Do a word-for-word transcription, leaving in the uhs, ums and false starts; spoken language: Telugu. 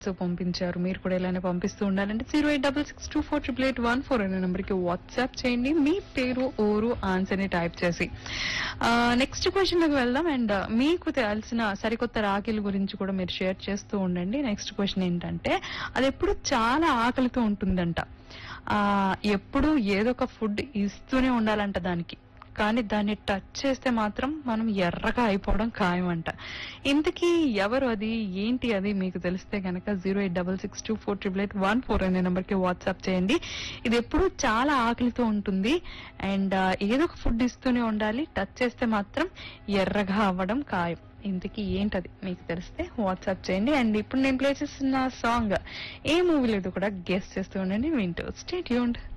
సో పంపించారు. మీరు కూడా ఇలానే పంపిస్తూ ఉండాలంటే zero eight double six two four triple eight one four అనే నెంబర్కి వాట్సాప్ చేయండి మీ పేరు ఊరు ఆన్సర్ ని టైప్ చేసి. నెక్స్ట్ క్వశ్చన్ లోకి వెళ్దాం. అండ్ మీకు తెలిసిన సరికొత్త రాఖీల గురించి కూడా మీరు షేర్ చేస్తూ ఉండండి. నెక్స్ట్ క్వశ్చన్ ఏంటంటే అది ఎప్పుడు చాలా ఆకలితో ఉంటుందంట. ఆ ఎప్పుడు ఏదో ఒక ఫుడ్ ఇస్తూనే ఉండాలంట దానికి. కానీ దాన్ని టచ్ చేస్తే మాత్రం మనం ఎర్రగా అయిపోవడం ఖాయం అంట. ఇంతకీ ఎవరు అది, ఏంటి అది మీకు తెలిస్తే కనుక zero eight double six two four triple eight one four అనే నెంబర్కి వాట్సాప్ చేయండి. ఇది ఎప్పుడు చాలా ఆకలితో ఉంటుంది అండ్ ఏదో ఒక ఫుడ్ ఇస్తూనే ఉండాలి, టచ్ చేస్తే మాత్రం ఎర్రగా అవ్వడం ఖాయం. ఇంతకీ ఏంటది మీకు తెలిస్తే వాట్సాప్ చేయండి. అండ్ ఇప్పుడు నేను ప్లే చేస్తున్న సాంగ్ ఏ మూవీ లేదు కూడా గెస్ చేస్తూ ఉండండి. వింటూ స్టే ట్యూన్డ్.